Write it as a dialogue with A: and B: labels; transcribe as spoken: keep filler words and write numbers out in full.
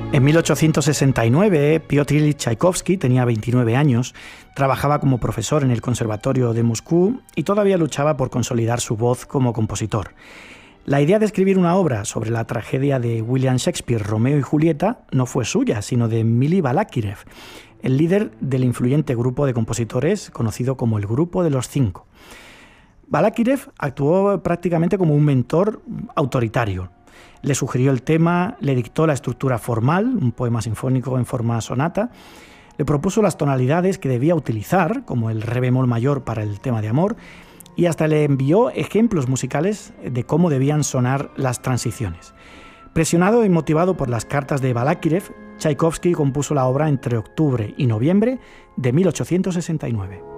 A: En mil ochocientos sesenta y nueve, Piotr Ilich Chaikovsky tenía veintinueve años, trabajaba como profesor en el Conservatorio de Moscú y todavía luchaba por consolidar su voz como compositor. La idea de escribir una obra sobre la tragedia de William Shakespeare, Romeo y Julieta, no fue suya, sino de Mily Balakirev, el líder del influyente grupo de compositores conocido como el Grupo de los Cinco. Balakirev actuó prácticamente como un mentor autoritario. Le sugirió el tema, le dictó la estructura formal, un poema sinfónico en forma sonata, le propuso las tonalidades que debía utilizar, como el re bemol mayor para el tema de amor, y hasta le envió ejemplos musicales de cómo debían sonar las transiciones. Presionado y motivado por las cartas de Balakirev, Tchaikovsky compuso la obra entre octubre y noviembre de mil ochocientos sesenta y nueve.